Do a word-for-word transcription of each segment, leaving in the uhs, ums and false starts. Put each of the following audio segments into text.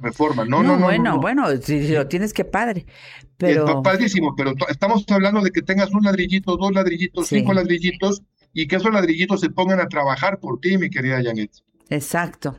reforma. No, No, no, no, bueno, no, no. bueno, si, si lo tienes que padre, pero Es padrísimo, pero to- estamos hablando de que tengas un ladrillito, dos ladrillitos, cinco sí, ladrillitos, y que esos ladrillitos se pongan a trabajar por ti, mi querida Janet. exacto.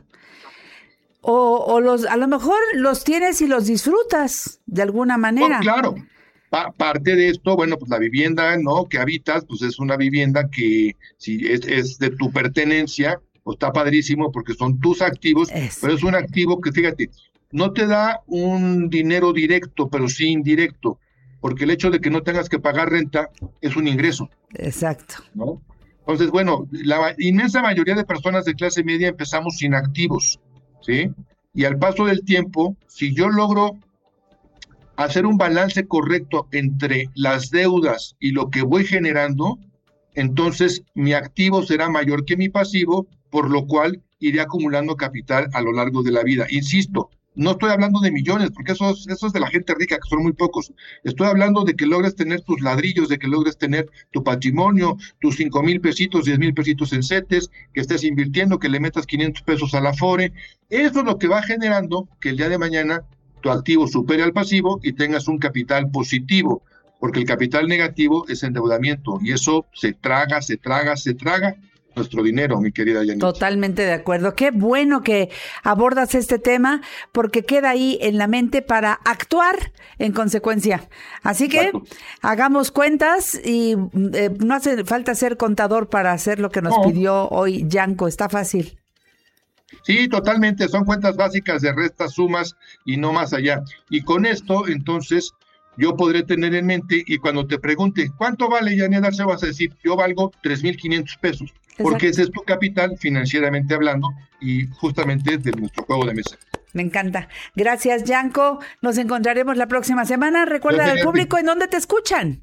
O, o los, a lo mejor los tienes y los disfrutas de alguna Oh, manera. claro. Pa- parte de esto, bueno, pues la vivienda, ¿no? Que habitas, pues es una vivienda que si es, es de tu pertenencia, pues está padrísimo porque son tus activos, Es, pero es un activo que, fíjate, no te da un dinero directo, pero sí indirecto, porque el hecho de que no tengas que pagar renta es un ingreso, exacto. ¿no? Entonces, bueno, la ma- inmensa mayoría de personas de clase media empezamos sin activos, ¿sí? Y al paso del tiempo, si yo logro hacer un balance correcto entre las deudas y lo que voy generando, entonces mi activo será mayor que mi pasivo, por lo cual iré acumulando capital a lo largo de la vida. Insisto, no estoy hablando de millones, porque eso es, eso es de la gente rica, que son muy pocos. Estoy hablando de que logres tener tus ladrillos, de que logres tener tu patrimonio, tus cinco mil pesitos, diez mil pesitos en CETES, que estés invirtiendo, que le metas quinientos pesos a la Afore. Eso es lo que va generando que el día de mañana tu activo supere al pasivo y tengas un capital positivo, porque el capital negativo es endeudamiento y eso se traga, se traga, se traga nuestro dinero, mi querida Yanit. Totalmente de acuerdo. Qué bueno que abordas este tema porque queda ahí en la mente para actuar en consecuencia. Así que Exacto. hagamos cuentas y eh, no hace falta ser contador para hacer lo que nos No. pidió hoy Yanko. Está fácil. Sí, totalmente, son cuentas básicas de restas, sumas y no más allá. Y con esto, entonces, yo podré tener en mente, y cuando te pregunte, ¿cuánto vale, Janet Arce? Vas a decir, yo valgo tres mil quinientos pesos, porque ese es tu capital financieramente hablando y justamente de nuestro juego de mesa. Me encanta. Gracias, Yanko. Nos encontraremos la próxima semana. Recuerda al Gracias, público en dónde te escuchan.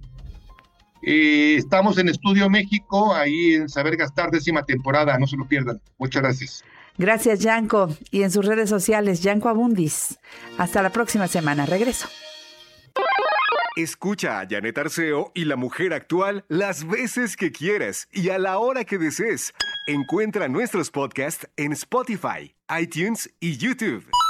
Eh, estamos en Estudio México, ahí en Saber Gastar, décima temporada, no se lo pierdan. Muchas gracias. Gracias, Yanko. Y en sus redes sociales, Yanko Abundis. Hasta la próxima semana. Regreso. Escucha a Janet Arceo y La Mujer Actual las veces que quieras y a la hora que desees. Encuentra nuestros podcasts en Spotify, iTunes y YouTube.